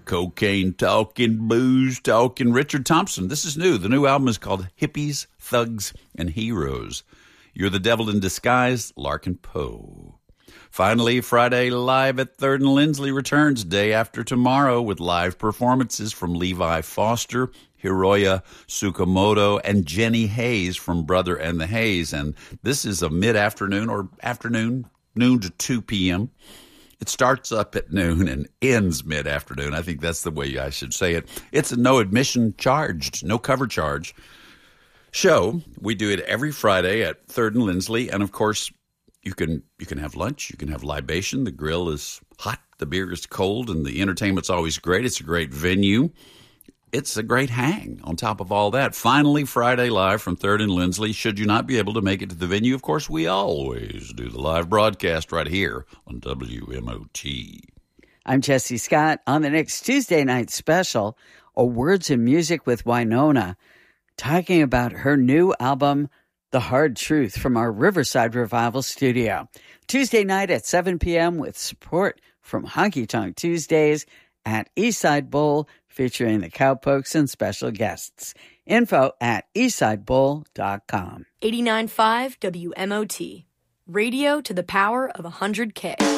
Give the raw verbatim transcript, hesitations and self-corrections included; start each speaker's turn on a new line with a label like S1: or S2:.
S1: cocaine talking, booze talking Richard Thompson. This is new. The new album is called Hippies, Thugs, and Heroes. You're the Devil in Disguise, Larkin Poe. Finally, Friday Live at Third and Lindsley returns day after tomorrow with live performances from Levi Foster, Hiroya Tsukamoto, and Jenny Hayes from Brother and the Hayes. And this is a mid-afternoon or afternoon, noon to two p.m. It starts up at noon and ends mid-afternoon. I think that's the way I should say it. It's a no admission charged, no cover charge show. We do it every Friday at Third and Lindsley. And, of course, You can you can have lunch, you can have libation. The grill is hot, the beer is cold, and the entertainment's always great. It's a great venue. It's a great hang on top of all that. Finally, Friday Live from Third and Lindsley. Should you not be able to make it to the venue, of course, we always do the live broadcast right here on W M O T.
S2: I'm Jesse Scott. On the next Tuesday night special, a Words and Music with Winona, talking about her new album, The Hard Truth, from our Riverside Revival studio. Tuesday night at seven p.m. with support from Honky Tonk Tuesdays at Eastside Bowl, featuring the Cowpokes and special guests. Info at eastside bowl dot com.
S3: eighty-nine point five W M O T. Radio to the power of one hundred K.